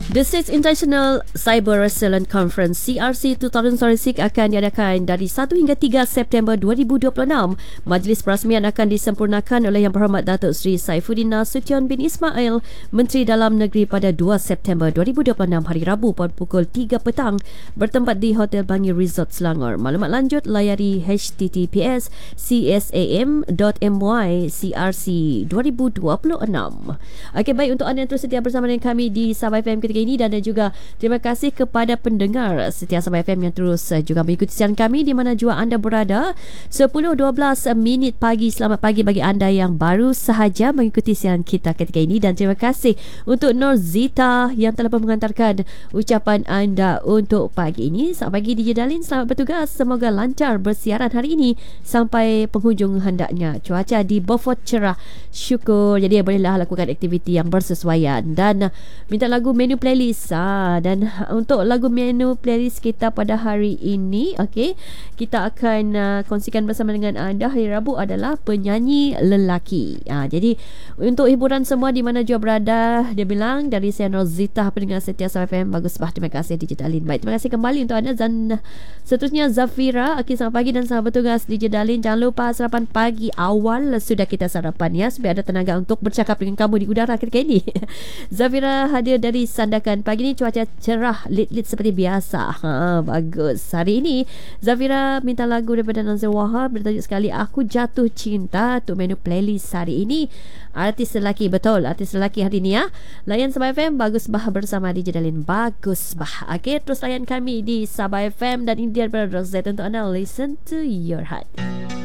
The Sixth International Cyber Resilience Conference CRC 2026 akan diadakan dari 1 hingga 3 September 2026. Majlis perasmian akan disempurnakan oleh Yang Berhormat Datuk Seri Saifuddin Nasution bin Ismail, Menteri Dalam Negeri pada 2 September 2026 hari Rabu pada pukul 3 petang bertempat di Hotel Bangi Resort Selangor. Maklumat lanjut layari https://csam.my CRC 2026. Okey, baik, untuk anda yang terus setia bersama dengan kami di Sabah FM ketika ini, dan juga terima kasih kepada pendengar setia Sabah FM yang terus juga mengikuti siaran kami di mana jua anda berada. 10-12 minit pagi. Selamat pagi bagi anda yang baru sahaja mengikuti siaran kita ketika ini, dan terima kasih untuk Norzita yang telah mengantarkan ucapan anda untuk pagi ini. Selamat pagi DJ Dalin, selamat bertugas, semoga lancar bersiaran hari ini sampai penghujung hendaknya. Cuaca di Beaufort cerah, syukur, jadi bolehlah lakukan aktiviti yang bersesuaian. Dan minta lagu menu playlist, dan untuk lagu menu playlist kita pada hari ini, okey, kita akan kongsikan bersama dengan anda hari Rabu adalah penyanyi lelaki. Jadi untuk hiburan semua di mana jua berada, dia bilang dari saya Rozita, pendengar setia Sabah FM, bagus bah, terima kasih DJ Dalin. Baik, terima kasih kembali untuk anda. Dan seterusnya Zafira. Okey, selamat pagi dan selamat bertugas DJ Dalin. Jangan lupa sarapan pagi awal sudah kita sarapan ya, supaya ada tenaga untuk bercakap dengan kamu di udara ketika ini. Zafira hadir dari Sandakan. Pagi ni cuaca cerah, lit-lit seperti biasa. Bagus. Hari ini Zafira minta lagu daripada Nazir Wahab bertajuk sekali Aku Jatuh Cinta untuk menu playlist hari ini. Artis lelaki, betul, artis lelaki hari ini ya. Layan Sabah FM, bagus bah bersama DJ Dalin, bagus bah. Okey, terus layan kami di Sabah FM, dan ini dia daripada Rosette untuk anda. Listen to your heart.